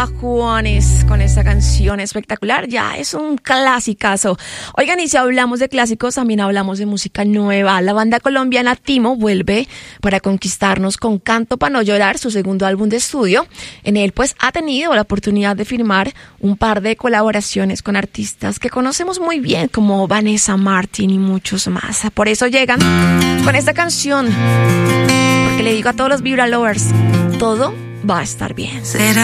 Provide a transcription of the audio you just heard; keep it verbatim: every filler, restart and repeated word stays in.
Juanes con esta canción espectacular, ya es un clasicazo. Oigan, y si hablamos de clásicos, también hablamos de música nueva. La banda colombiana Timo vuelve para conquistarnos con Canto pa' no llorar, su segundo álbum de estudio. En él pues ha tenido la oportunidad de firmar un par de colaboraciones con artistas que conocemos muy bien, como Vanessa Martín y muchos más. Por eso llegan con esta canción, porque le digo a todos los Vibra Lovers, todo va a estar bien. ¿Será?